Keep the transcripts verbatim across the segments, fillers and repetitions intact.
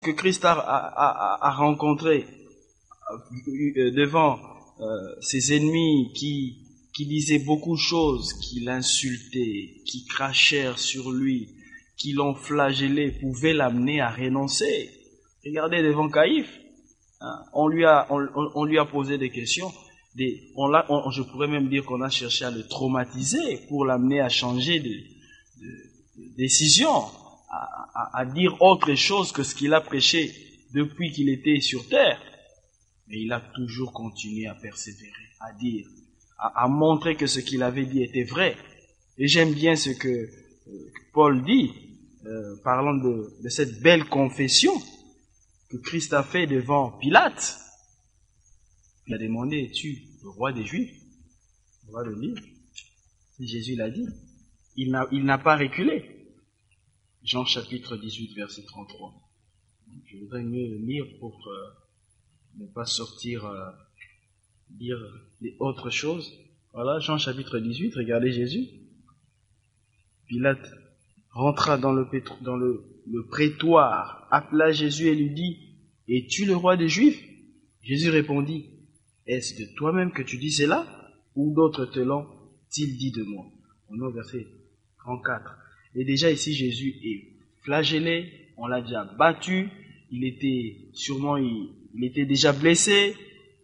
que Christ a, a, a, a rencontré devant euh, ses ennemis qui, qui disaient beaucoup de choses, qui l'insultaient, qui crachèrent sur lui, qui l'ont flagellé, pouvaient l'amener à renoncer. Regardez devant Caïphe, hein, on, lui a, on, on lui a posé des questions, des, on l'a, on, je pourrais même dire qu'on a cherché à le traumatiser pour l'amener à changer de, de, de décision, à, à, à dire autre chose que ce qu'il a prêché depuis qu'il était sur terre. Mais il a toujours continué à persévérer, à dire, à, à montrer que ce qu'il avait dit était vrai. Et j'aime bien ce que euh, Paul dit, euh, parlant de, de cette belle confession que Christ a fait devant Pilate. Il a demandé, es-tu le roi des Juifs? On va le lire. Jésus l'a dit. Il n'a, il n'a pas reculé. Jean chapitre dix-huit, verset trente-trois. Je voudrais mieux le lire pour euh, ne pas sortir, euh, dire des autres choses. Voilà, Jean chapitre dix-huit, regardez Jésus. Pilate rentra dans le, pétro, dans le, le prétoire, appela Jésus et lui dit, es-tu le roi des Juifs? Jésus répondit, est-ce de toi-même que tu dis cela, ou d'autres te l'ont-ils dit de moi? On est au verset trente-quatre. Et déjà ici, Jésus est flagellé, on l'a déjà battu, il était sûrement, il, il était déjà blessé,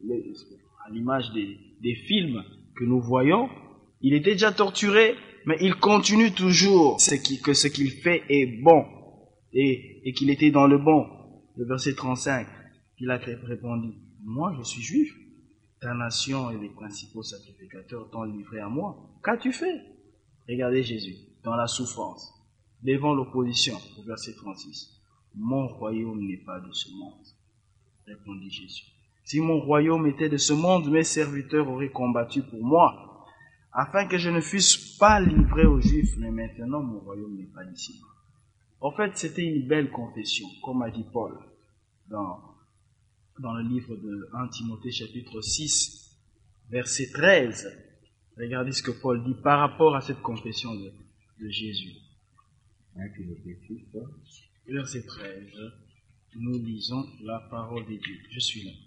à l'image des, des films que nous voyons, il était déjà torturé, mais il continue toujours ce qui, que ce qu'il fait est bon, et, et qu'il était dans le bon. Le verset trente-cinq, il a répondu, moi je suis juif, ta nation et les principaux sacrificateurs t'ont livré à moi. Qu'as-tu fait? Regardez Jésus, dans la souffrance, devant l'opposition, au verset trente-six. Mon royaume n'est pas de ce monde, répondit Jésus. Si mon royaume était de ce monde, mes serviteurs auraient combattu pour moi, afin que je ne fusse pas livré aux Juifs, mais maintenant mon royaume n'est pas d'ici. En fait, c'était une belle confession, comme a dit Paul dans, dans le livre de premier Timothée chapitre six, verset treize. Regardez ce que Paul dit par rapport à cette confession de, de Jésus. Verset treize, nous lisons la parole de Dieu. Je suis là.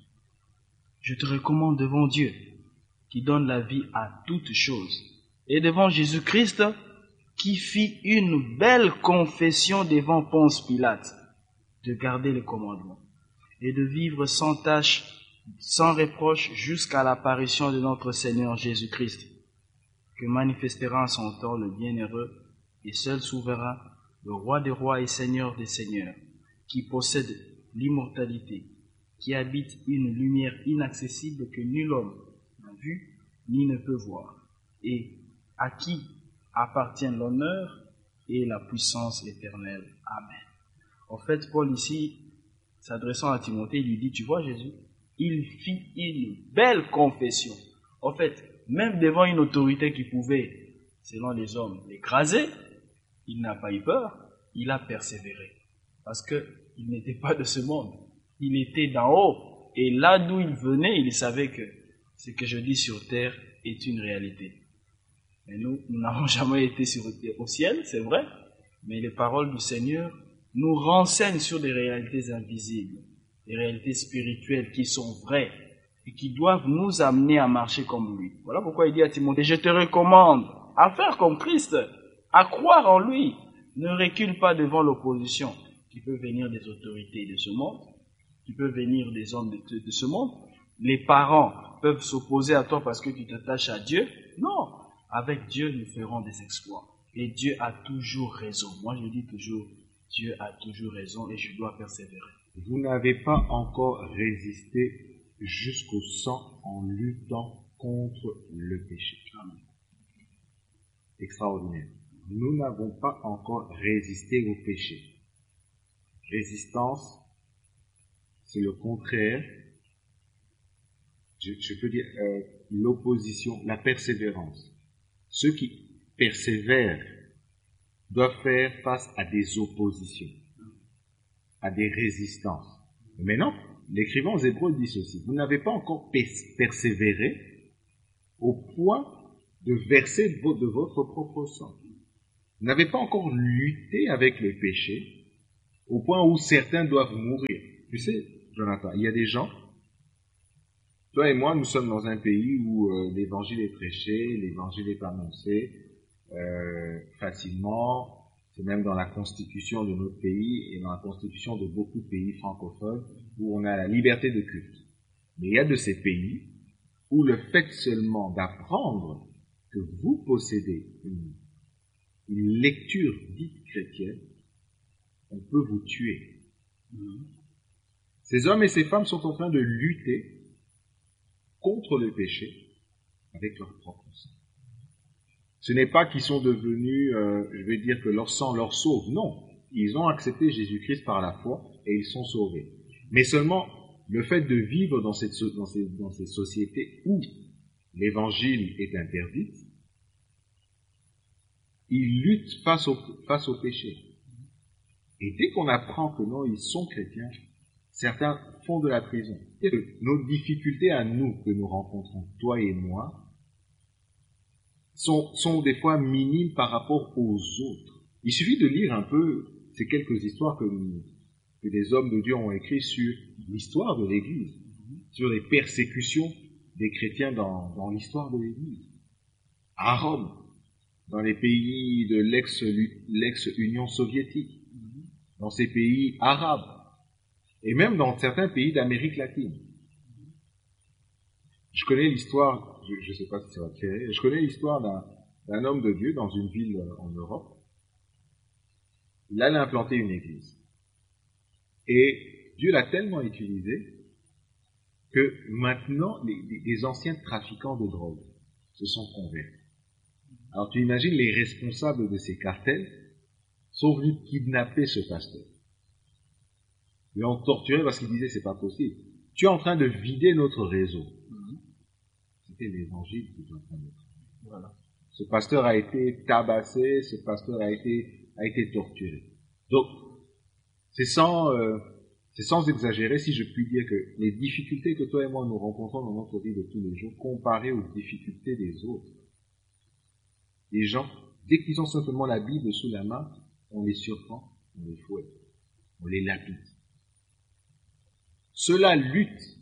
Je te recommande devant Dieu, qui donne la vie à toutes choses, et devant Jésus-Christ, qui fit une belle confession devant Ponce Pilate, de garder les commandements, et de vivre sans tâche, sans reproche, jusqu'à l'apparition de notre Seigneur Jésus-Christ, que manifestera en son temps le bienheureux et seul souverain, le roi des rois et seigneur des seigneurs, qui possède l'immortalité, qui habite une lumière inaccessible que nul homme n'a vue ni ne peut voir, et à qui appartiennent l'honneur et la puissance éternelle. Amen. En fait, Paul ici, s'adressant à Timothée, il lui dit, tu vois Jésus, il fit une belle confession. En fait, même devant une autorité qui pouvait, selon les hommes, l'écraser, il n'a pas eu peur, il a persévéré. Parce qu'il n'était pas de ce monde, il était d'en haut. Et là d'où il venait, il savait que ce que je dis sur terre est une réalité. Mais nous, nous n'avons jamais été sur, au ciel, c'est vrai, mais les paroles du Seigneur nous renseignent sur des réalités invisibles, des réalités spirituelles qui sont vraies et qui doivent nous amener à marcher comme lui. Voilà pourquoi il dit à Timothée, je te recommande à faire comme Christ, à croire en lui. Ne recule pas devant l'opposition qui peut venir des autorités de ce monde, qui peut venir des hommes de, de ce monde. Les parents peuvent s'opposer à toi parce que tu t'attaches à Dieu. Non, avec Dieu, nous ferons des exploits. Et Dieu a toujours raison. Moi, je dis toujours, Dieu a toujours raison et je dois persévérer. Vous n'avez pas encore résisté jusqu'au sang en luttant contre le péché. Amen. Extraordinaire. Nous n'avons pas encore résisté au péché. Résistance, c'est le contraire. Je, je peux dire euh, l'opposition, la persévérance. Ceux qui persévèrent doivent faire face à des oppositions, à des résistances. Mais non, l'écrivain aux Hébreux dit ceci, vous n'avez pas encore persévéré au point de verser de votre propre sang. Vous n'avez pas encore lutté avec le péché au point où certains doivent mourir. Tu sais, Jonathan, il y a des gens, toi et moi, nous sommes dans un pays où euh, l'évangile est prêché, l'évangile est annoncé euh, facilement. C'est même dans la constitution de notre pays et dans la constitution de beaucoup de pays francophones où on a la liberté de culte. Mais il y a de ces pays où le fait seulement d'apprendre que vous possédez une, une lecture dite chrétienne, on peut vous tuer. Mmh. Ces hommes et ces femmes sont en train de lutter contre le péché avec leur propre sang. Ce n'est pas qu'ils sont devenus, euh, je vais dire que leur sang leur sauve. Non, ils ont accepté Jésus-Christ par la foi et ils sont sauvés. Mais seulement le fait de vivre dans, cette, dans, ces, dans ces sociétés où l'évangile est interdit, ils luttent face au, face au péché. Et dès qu'on apprend que non, ils sont chrétiens, certains font de la prison. Nos difficultés à nous que nous rencontrons, toi et moi, sont, sont des fois minimes par rapport aux autres. Il suffit de lire un peu ces quelques histoires que, que les hommes de Dieu ont écrites sur l'histoire de l'Église, sur les persécutions des chrétiens dans, dans l'histoire de l'Église. À Rome, dans les pays de l'ex, l'ex-Union soviétique, dans ces pays arabes, et même dans certains pays d'Amérique latine. Je connais l'histoire, je ne sais pas si ça va te faire rire, je connais l'histoire d'un, d'un homme de Dieu dans une ville en Europe. Il allait implanter une église. Et Dieu l'a tellement utilisé que maintenant, les, les anciens trafiquants de drogue se sont convertis. Alors tu imagines, les responsables de ces cartels sont venus kidnapper ce pasteur. Ils l'ont torturé parce qu'ils disaient c'est pas possible. Tu es en train de vider notre réseau. Mm-hmm. C'était l'évangile qui est en train de. Voilà. Ce pasteur a été tabassé, ce pasteur a été a été torturé. Donc c'est sans euh, c'est sans exagérer si je puis dire que les difficultés que toi et moi nous rencontrons dans notre vie de tous les jours, comparées aux difficultés des autres, les gens, dès qu'ils ont simplement la Bible sous la main, on les surprend, on les fouette, on les lapide. Ceux-là luttent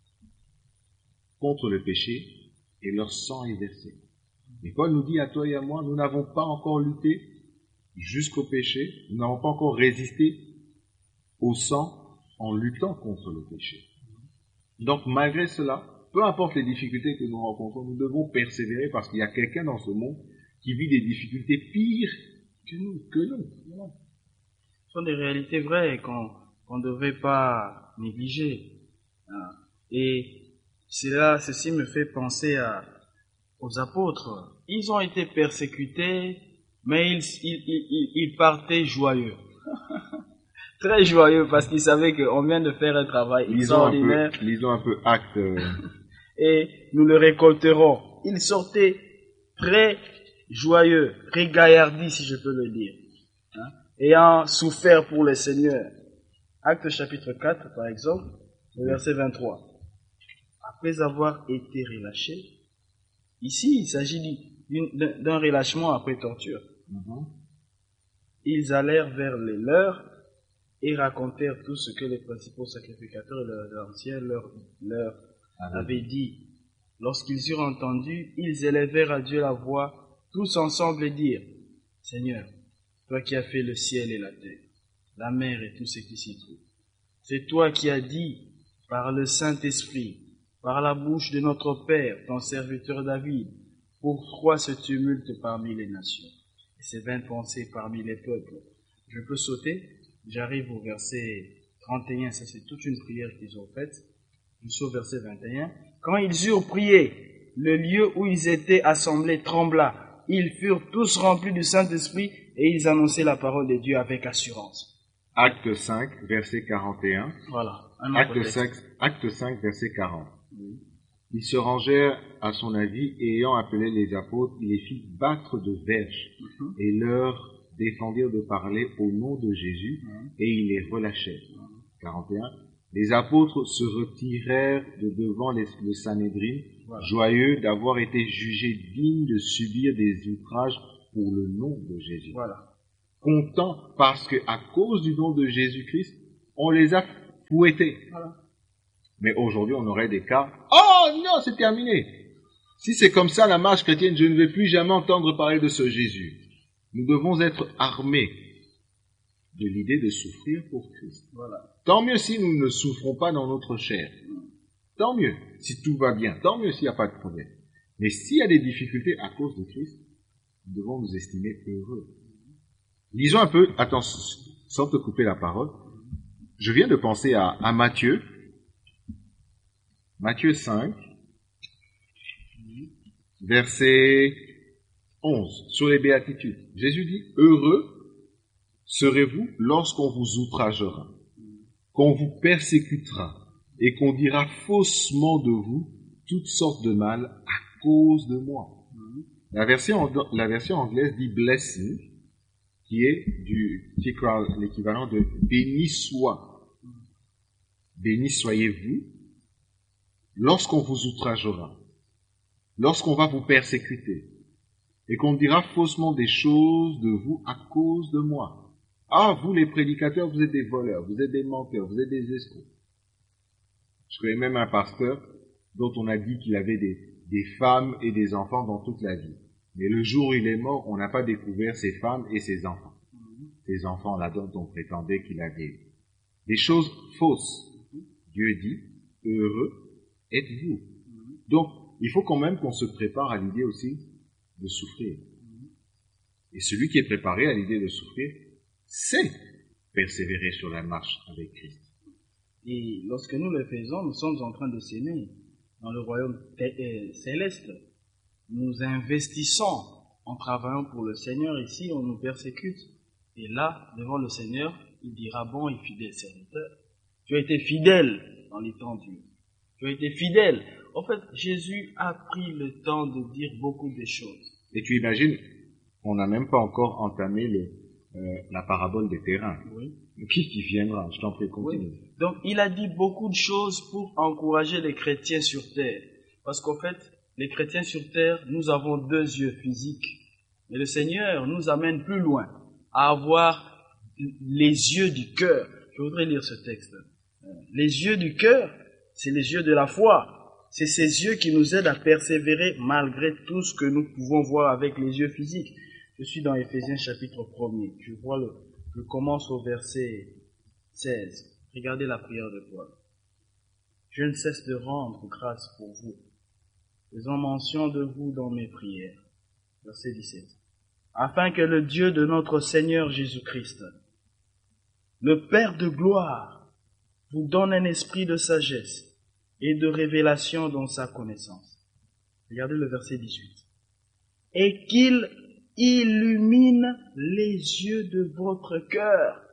contre le péché et leur sang est versé. Et Paul nous dit à toi et à moi, nous n'avons pas encore lutté jusqu'au péché, nous n'avons pas encore résisté au sang en luttant contre le péché. Donc malgré cela, peu importe les difficultés que nous rencontrons, nous devons persévérer parce qu'il y a quelqu'un dans ce monde qui vit des difficultés pires que nous. Que nous. Voilà. Ce sont des réalités vraies qu'on qu'on ne devrait pas négliger. Et cela, ceci me fait penser à, aux apôtres. Ils ont été persécutés, mais ils, ils, ils, ils partaient joyeux. Très joyeux parce qu'ils savaient qu'on vient de faire un travail extraordinaire. Lisons un peu Actes. Et nous le récolterons. Ils sortaient très joyeux, régaillardis si je peux le dire, hein, ayant souffert pour le Seigneur. Actes chapitre quatre, par exemple, le verset vingt-trois. Après avoir été relâchés, ici il s'agit d'un, d'un relâchement après torture. Mm-hmm. Ils allèrent vers les leurs et racontèrent tout ce que les principaux sacrificateurs et l'ancien leur, leur avaient dit. Lorsqu'ils eurent entendu, ils élevèrent à Dieu la voix, tous ensemble, et dirent, Seigneur, toi qui as fait le ciel et la terre, la mer et tout ce qui s'y trouve, c'est toi qui as dit, par le Saint-Esprit, par la bouche de notre Père, ton serviteur David, pourquoi ce tumulte parmi les nations et ces vaines pensées parmi les peuples? Je peux sauter, j'arrive au verset trente et un, ça c'est toute une prière qu'ils ont faite, jusqu'au verset vingt et un. Quand ils eurent prié, le lieu où ils étaient assemblés trembla. Ils furent tous remplis du Saint-Esprit et ils annonçaient la parole de Dieu avec assurance. Acte cinq, verset quarante et un. Voilà. Acte cinq, Acte cinq, verset quarante. Oui. Ils se rangèrent à son avis et ayant appelé les apôtres, ils les fit battre de verges mm-hmm. et leur défendirent de parler au nom de Jésus mm-hmm. et ils les relâchèrent. Mm-hmm. quarante et un. Les apôtres se retirèrent de devant les, le Sanhédrin, voilà. joyeux d'avoir été jugés dignes de subir des outrages pour le nom de Jésus. Voilà. contents parce que à cause du nom de Jésus-Christ, on les a fouettés. Voilà. Mais aujourd'hui, on aurait des cas, oh non, c'est terminé. Si c'est comme ça la marche chrétienne, je ne vais plus jamais entendre parler de ce Jésus. Nous devons être armés de l'idée de souffrir pour Christ. Voilà. Tant mieux si nous ne souffrons pas dans notre chair. Tant mieux si tout va bien. Tant mieux s'il n'y a pas de problème. Mais s'il y a des difficultés à cause de Christ, nous devons nous estimer heureux. Lisons un peu, attends, sans te couper la parole. Je viens de penser à, à Matthieu. Matthieu cinq, verset onze, sur les béatitudes. Jésus dit, heureux serez-vous lorsqu'on vous outragera, qu'on vous persécutera et qu'on dira faussement de vous toutes sortes de mal à cause de moi. La version, la version anglaise dit blessing, qui est du, qui est l'équivalent de béni soit. Béni soyez-vous lorsqu'on vous outragera, lorsqu'on va vous persécuter, et qu'on dira faussement des choses de vous à cause de moi. Ah, vous les prédicateurs, vous êtes des voleurs, vous êtes des menteurs, vous êtes des escrocs. Je connais même un pasteur dont on a dit qu'il avait des, des femmes et des enfants dans toute la vie. Mais le jour où il est mort, on n'a pas découvert ses femmes et ses enfants. Ces enfants-là dont on prétendait qu'il avait des choses fausses. Dieu dit, heureux êtes-vous. Donc, il faut quand même qu'on se prépare à l'idée aussi de souffrir. Et celui qui est préparé à l'idée de souffrir, c'est persévérer sur la marche avec Christ. Et lorsque nous le faisons, nous sommes en train de s'aimer dans le royaume céleste. Nous investissons en travaillant pour le Seigneur. Ici, on nous persécute. Et là, devant le Seigneur, il dira, bon et fidèle serviteur, tu as été fidèle dans les temps durs. Tu as été fidèle. En fait, Jésus a pris le temps de dire beaucoup de choses. Et tu imagines, on n'a même pas encore entamé le, euh, la parabole des terrains. Oui. Qui qui viendra? Je t'en prie, continue. Oui. Donc, il a dit beaucoup de choses pour encourager les chrétiens sur terre. Parce qu'en fait, les chrétiens sur terre, nous avons deux yeux physiques. Mais le Seigneur nous amène plus loin, à avoir les yeux du cœur. Je voudrais lire ce texte. Les yeux du cœur, c'est les yeux de la foi. C'est ces yeux qui nous aident à persévérer malgré tout ce que nous pouvons voir avec les yeux physiques. Je suis dans Éphésiens chapitre premier. Je vois le, je commence au verset seize. Regardez la prière de Paul. Je ne cesse de rendre grâce pour vous, faisant mention de vous dans mes prières. Verset dix-sept. Afin que le Dieu de notre Seigneur Jésus-Christ, le Père de gloire, vous donne un esprit de sagesse et de révélation dans sa connaissance. Regardez le verset dix-huit. Et qu'il illumine les yeux de votre cœur.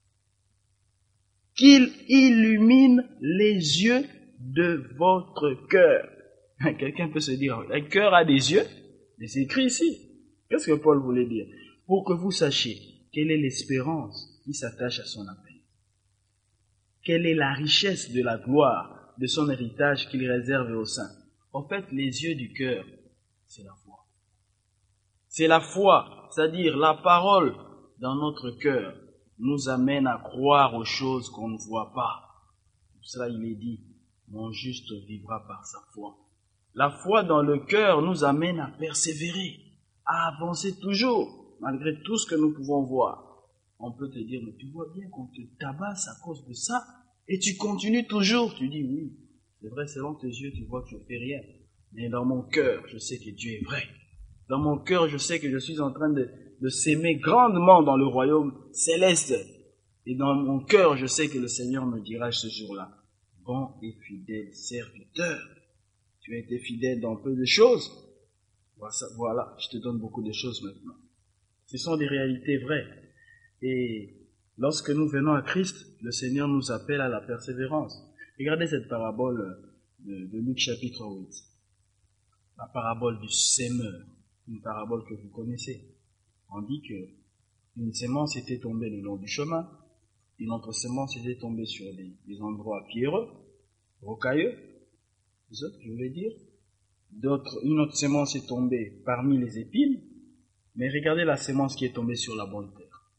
Qu'il illumine les yeux de votre cœur. Quelqu'un peut se dire, le cœur a des yeux, mais c'est écrit ici. Qu'est-ce que Paul voulait dire? Pour que vous sachiez quelle est l'espérance qui s'attache à son appel. Quelle est la richesse de la gloire de son héritage qu'il réserve aux saints. En fait, les yeux du cœur, c'est la foi. C'est la foi, c'est-à-dire la parole dans notre cœur nous amène à croire aux choses qu'on ne voit pas. Pour cela, il est dit, mon juste vivra par sa foi. La foi dans le cœur nous amène à persévérer, à avancer toujours, malgré tout ce que nous pouvons voir. On peut te dire, mais tu vois bien qu'on te tabasse à cause de ça, et tu continues toujours. Tu dis, oui, c'est vrai, selon tes yeux, tu vois que je ne fais rien. Mais dans mon cœur, je sais que Dieu est vrai. Dans mon cœur, je sais que je suis en train de, de s'aimer grandement dans le royaume céleste. Et dans mon cœur, je sais que le Seigneur me dira ce jour-là, bon et fidèle serviteur. Tu as été fidèle dans peu de choses. Voilà, je te donne beaucoup de choses maintenant. Ce sont des réalités vraies. Et lorsque nous venons à Christ, le Seigneur nous appelle à la persévérance. Regardez cette parabole de, de Luc chapitre huit. La parabole du sémeur. Une parabole que vous connaissez. On dit que une sémence était tombée le long du chemin. Une autre sémence était tombée sur des, des endroits pierreux, rocailleux, je voulais dire. D'autres, une autre sémence est tombée parmi les épines. Mais regardez la sémence qui est tombée sur la bonne terre.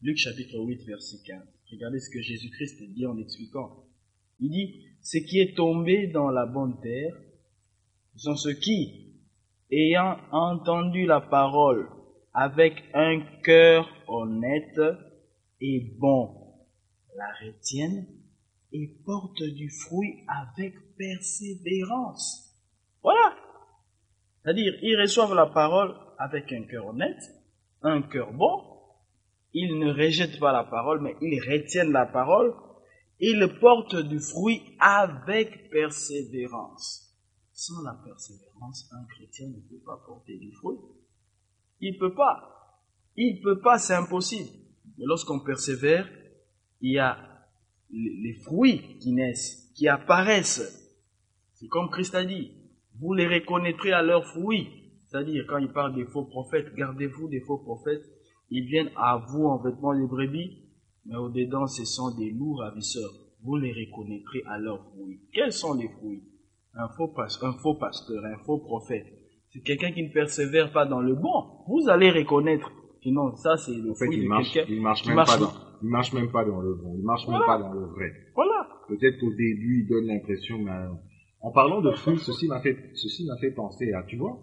Luc chapitre huit, verset quinze. Regardez ce que Jésus-Christ dit en expliquant. Il dit, ce qui est tombé dans la bonne terre sont ceux qui, ayant entendu la parole avec un cœur honnête et bon, la retiennent et portent du fruit avec persévérance. Voilà. C'est-à-dire, ils reçoivent la parole avec un cœur honnête, un cœur bon. Ils ne rejettent pas la parole, mais ils retiennent la parole. Ils portent du fruit avec persévérance. Sans la persévérance, un chrétien ne peut pas porter du fruit. Il ne peut pas. Il ne peut pas, c'est impossible. Mais lorsqu'on persévère, il y a les fruits qui naissent, qui apparaissent. C'est comme Christ a dit, vous les reconnaîtrez à leurs fruits. C'est-à-dire, quand il parle des faux prophètes, gardez-vous des faux prophètes. Ils viennent à vous en vêtements de brebis, mais au-dedans, ce sont des loups ravisseurs. Vous les reconnaîtrez à leurs fruits. Quels sont les fruits? Un faux pasteur, un faux pasteur, un faux prophète. C'est quelqu'un qui ne persévère pas dans le bon. Vous allez reconnaître que non, ça c'est le En fait, fruit il de marche, quelqu'un il marche qui même marche pas dans, il marche même pas dans le bon. Il marche même Voilà. pas dans le vrai. Voilà. Peut-être qu'au début, il donne l'impression, mais euh, en parlant de fruits, ceci m'a fait, ceci m'a fait penser à, tu vois,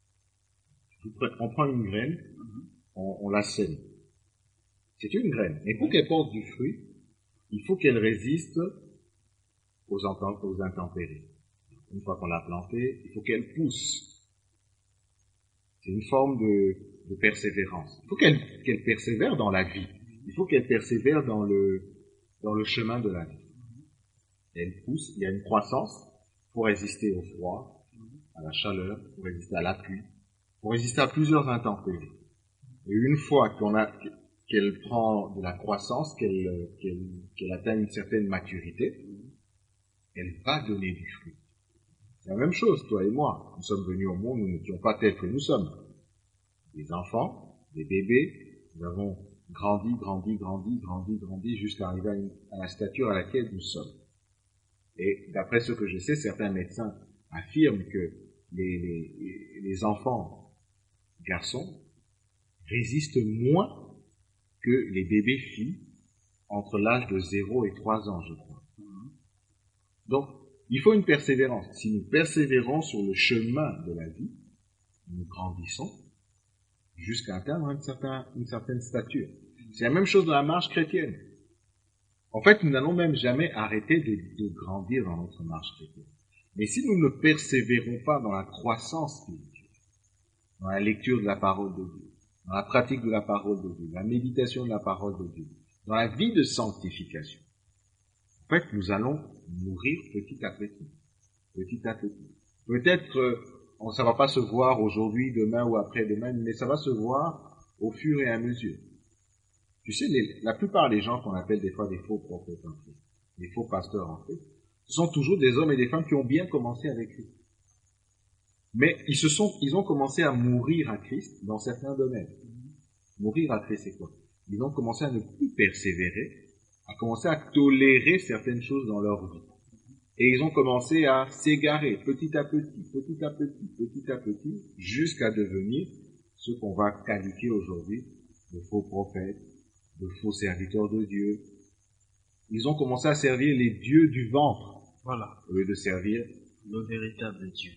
on prend une graine, on, on la sème. C'est une graine. Et pour qu'elle porte du fruit, il faut qu'elle résiste aux, intemp- aux intempéries. Une fois qu'on l'a plantée, il faut qu'elle pousse. C'est une forme de, de persévérance. Il faut qu'elle, qu'elle persévère dans la vie. Il faut qu'elle persévère dans le, dans le chemin de la vie. Elle pousse, il y a une croissance pour résister au froid, à la chaleur, pour résister à la pluie, pour résister à plusieurs intempéries. Et une fois qu'on a, qu'elle prend de la croissance, qu'elle, qu'elle, qu'elle atteint une certaine maturité, elle va donner du fruit. C'est la même chose, toi et moi. Nous sommes venus au monde, nous n'étions pas tels que nous sommes. Des enfants, des bébés, nous avons grandi, grandi, grandi, grandi, grandi, jusqu'à arriver à, une, à la stature à laquelle nous sommes. Et d'après ce que je sais, certains médecins affirment que les, les, les enfants garçons résistent moins que les bébés filles entre l'âge de zéro et trois ans, je crois. Donc, il faut une persévérance. Si nous persévérons sur le chemin de la vie, nous grandissons jusqu'à atteindre une certaine, une certaine stature. C'est la même chose dans la marche chrétienne. En fait, nous n'allons même jamais arrêter de, de grandir dans notre marche chrétienne. Mais si nous ne persévérons pas dans la croissance spirituelle, dans la lecture de la parole de Dieu, dans la pratique de la parole de Dieu, la méditation de la parole de Dieu, dans la vie de sanctification, en fait, nous allons mourir petit à petit, petit à petit. Peut-être, euh, on, ça va pas se voir aujourd'hui, demain ou après-demain, mais ça va se voir au fur et à mesure. Tu sais, les, la plupart des gens qu'on appelle des fois des faux prophètes en fait, des faux pasteurs en fait, ce sont toujours des hommes et des femmes qui ont bien commencé avec Christ. Mais ils se sont, ils ont commencé à mourir à Christ dans certains domaines. Mourir à Christ, c'est quoi? Ils ont commencé à ne plus persévérer, à commencer à tolérer certaines choses dans leur vie. Et ils ont commencé à s'égarer petit à petit, petit à petit, petit à petit, jusqu'à devenir ce qu'on va qualifier aujourd'hui de faux prophètes, de faux serviteurs de Dieu. Ils ont commencé à servir les dieux du ventre, Voilà. au lieu de servir Le véritable Dieu.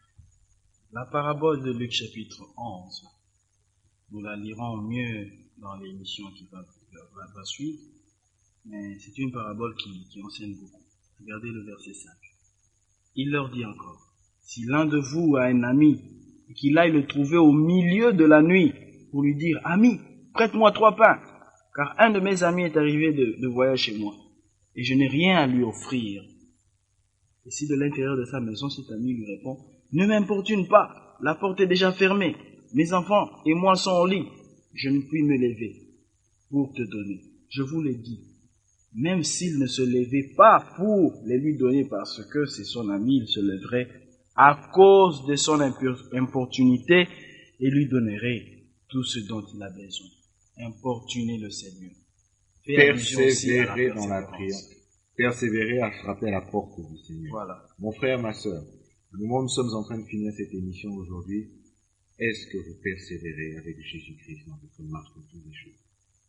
La parabole de Luc chapitre onze, nous la lirons mieux dans l'émission qui va, va, va suivre, mais c'est une parabole qui, qui enseigne beaucoup. Regardez le verset cinq. Il leur dit encore, si l'un de vous a un ami, et qu'il aille le trouver au milieu de la nuit, pour lui dire, ami, prête-moi trois pains, car un de mes amis est arrivé de, de voyage chez moi, et je n'ai rien à lui offrir. Et si de l'intérieur de sa maison, cet ami lui répond, ne m'importune pas, la porte est déjà fermée, mes enfants et moi sont au lit, je ne puis me lever pour te donner. Je vous le dis, même s'il ne se levait pas pour les lui donner parce que c'est son ami, il se lèverait à cause de son importunité et lui donnerait tout ce dont il a besoin. Importuner le Seigneur. Persévérer dans la prière. Persévérer à frapper à la porte du Seigneur. Voilà. Mon frère, ma sœur, nous, nous sommes en train de finir cette émission aujourd'hui. Est-ce que vous persévérez avec Jésus-Christ dans votre marche de tous les jours?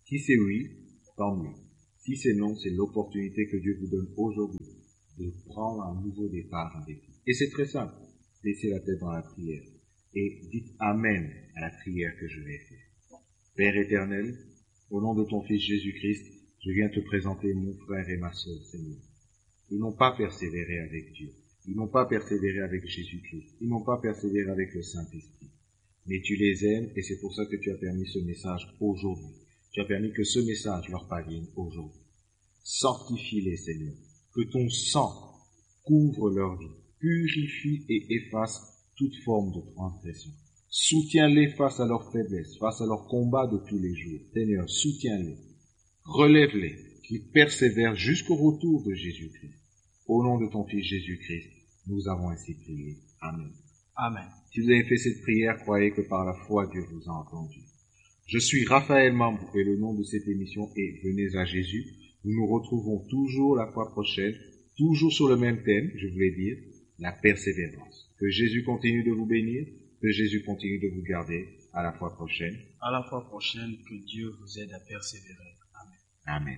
Si c'est oui, tant mieux. Si c'est non, c'est l'opportunité que Dieu vous donne aujourd'hui de prendre un nouveau départ avec lui. Et c'est très simple. Laissez la tête dans la prière et dites Amen à la prière que je vais faire. Père éternel, au nom de ton Fils Jésus-Christ, je viens te présenter mon frère et ma sœur, Seigneur. Ils n'ont pas persévéré avec Dieu. Ils n'ont pas persévéré avec Jésus-Christ. Ils n'ont pas persévéré avec le Saint-Esprit. Mais tu les aimes et c'est pour ça que tu as permis ce message aujourd'hui. Tu as permis que ce message leur parvienne aujourd'hui. Sanctifie-les, Seigneur. Que ton sang couvre leur vie, purifie et efface toute forme de transgression. Soutiens-les face à leurs faiblesses, face à leurs combats de tous les jours. Seigneur, soutiens-les. Relève-les, qu'ils persévèrent jusqu'au retour de Jésus-Christ. Au nom de ton Fils Jésus-Christ, nous avons ainsi prié. Amen. Amen. Si vous avez fait cette prière, croyez que par la foi, Dieu vous a entendu. Je suis Raphaël Mambou et le nom de cette émission est Venez à Jésus. Nous nous retrouvons toujours la fois prochaine, toujours sur le même thème, je voulais dire, la persévérance. Que Jésus continue de vous bénir, que Jésus continue de vous garder. À la fois prochaine. À la fois prochaine, que Dieu vous aide à persévérer. Amen. Amen.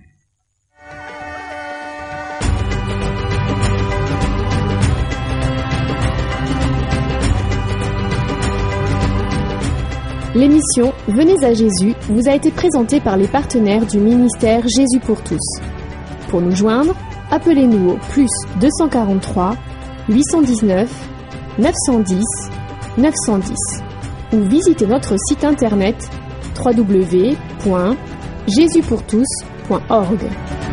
L'émission Venez à Jésus vous a été présentée par les partenaires du ministère Jésus pour tous. Pour nous joindre, appelez-nous au plus deux cent quarante-trois, huit cent dix-neuf, neuf cent dix, neuf cent dix ou visitez notre site internet w w w point jésus pour tous point org.